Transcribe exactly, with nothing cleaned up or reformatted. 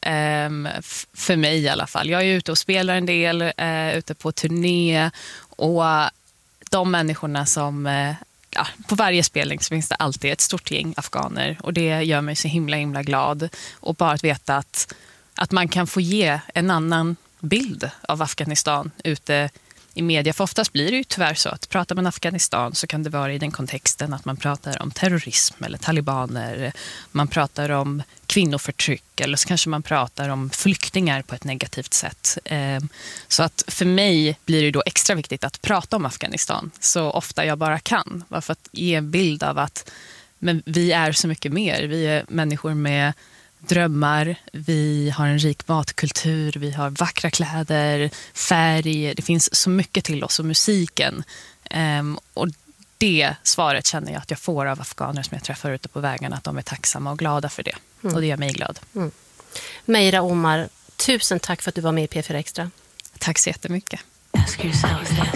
eh, f- för mig i alla fall. Jag är ute och spelar en del, eh, ute på turné, och de människorna som... Eh, ja, på varje spelning så finns det alltid ett stort gäng afghaner, och det gör mig så himla himla glad. Och bara att veta att, att man kan få ge en annan bild av Afghanistan ute i media. För oftast blir det ju tyvärr så att pratar man Afghanistan så kan det vara i den kontexten att man pratar om terrorism eller talibaner, man pratar om kvinnoförtryck, eller så kanske man pratar om flyktingar på ett negativt sätt. Så att för mig blir det då extra viktigt att prata om Afghanistan så ofta jag bara kan, för att ge en bild av att men vi är så mycket mer. Vi är människor med drömmar, vi har en rik matkultur, vi har vackra kläder, färg, det finns så mycket till oss och musiken. Um, och det svaret känner jag att jag får av afghaner som jag träffar ute på vägarna, att de är tacksamma och glada för det. Mm. Och det gör mig glad. Mm. Meira Omar, tusen tack för att du var med i P fyra Extra. Tack så jättemycket. Ask yourself this.